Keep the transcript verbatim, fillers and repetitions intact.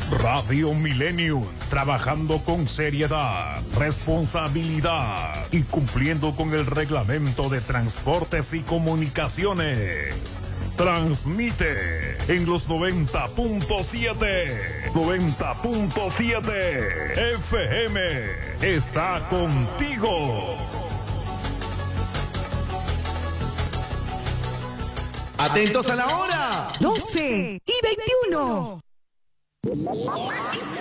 Radio Millennium, trabajando con seriedad, responsabilidad y cumpliendo con el reglamento de transportes y comunicaciones. Transmite en los noventa punto siete. noventa punto siete F M. Está contigo. Atentos a la hora. doce y veintiuno.